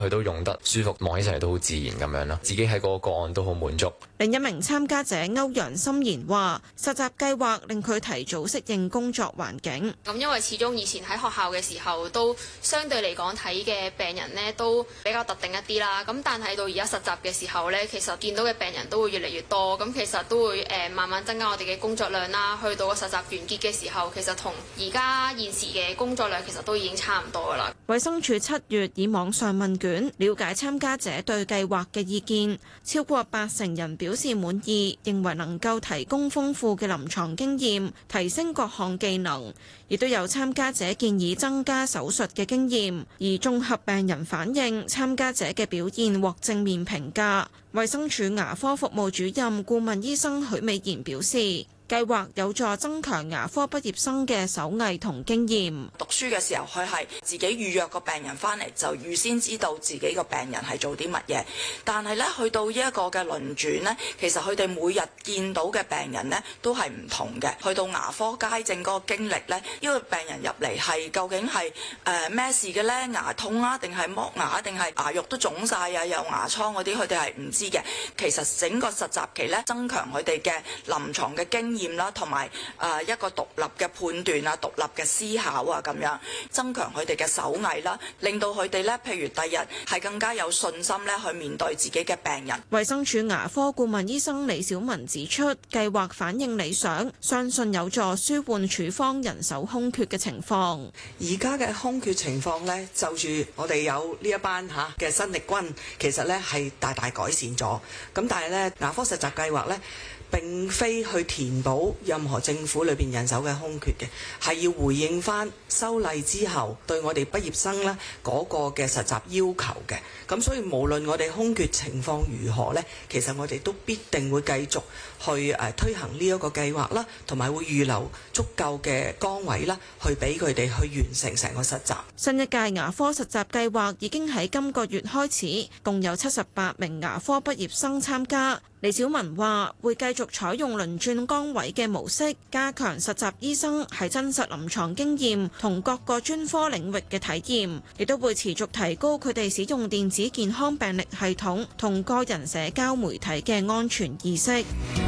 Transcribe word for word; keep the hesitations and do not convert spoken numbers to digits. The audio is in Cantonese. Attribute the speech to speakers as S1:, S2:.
S1: 佢都用得舒服，望起上嚟都好自然咁樣咯。自己喺嗰個個案都好滿足。
S2: 另一名參加者歐陽心妍話：實習計劃令佢提早適應工作環境。
S3: 咁因為始終以前喺學校嘅時候，都相對嚟講睇嘅病人呢都比較特定一啲啦。咁但係到而家實習嘅時候呢，其實見到嘅病人都會越嚟越多。咁其實都會誒慢慢增加我哋嘅工作量啦。去到個實習完結嘅時候，其實同而家現時嘅工作量其實都已經差唔多噶啦。
S2: 衛生署七月以網上問卷了解參加者對計劃嘅意見，超過八成人表示滿意，認為能夠提供豐富嘅臨床經驗，提升各項技能。亦都有參加者建議增加手術嘅經驗，而綜合病人反映，參加者嘅表現獲正面評價。衛生署牙科服務主任顧問醫生許美賢表示，計劃有助增強牙科畢業生嘅手藝同經驗。
S4: 讀書嘅時候，佢係自己預約個病人翻嚟，就預先知道自己個病人係做啲乜嘢。但係咧，去到呢一個嘅輪轉呢，其實佢哋每日見到嘅病人呢都係唔同嘅。去到牙科街症嗰個經歷呢，呢個病人入嚟係究竟係誒咩事嘅呢？牙痛啊，定係剝牙，定係牙肉都腫晒啊，有牙瘡嗰啲，佢哋係唔知嘅。其實整個實習期咧，增強佢哋嘅臨床嘅經驗啦，同埋誒一個獨立嘅判斷啊、獨立嘅思考啊，咁樣增強佢哋嘅手藝啦，令到佢哋咧，譬如第日係更加有信心咧去面對自己嘅病人。
S2: 衛生署牙科顧問醫生李小文指出，計劃反應理想，相信有助舒緩處方人手空缺嘅情況。
S5: 而家嘅空缺情況咧，就住我哋有呢一班嚇嘅新力軍，其實咧係大大改善咗。咁但係咧，牙科實習計劃咧，並非去填補任何政府裏邊人手嘅空缺嘅，係要回應翻修例之後對我哋畢業生咧嗰個嘅實習要求嘅。咁所以無論我哋空缺情況如何咧，其實我哋都必定會繼續去誒推行呢一個計劃啦，同埋會預留足夠嘅崗位啦，去俾佢哋去完成成個實習。
S2: 新一屆牙科實習計劃已經喺今個月開始，共有七十八名牙科畢業生參加。李小文話：會繼續採用輪轉崗位嘅模式，加強實習醫生喺真實臨床經驗同各個專科領域嘅體驗，亦都會持續提高佢哋使用電子健康病歷系統同個人社交媒體嘅安全意識。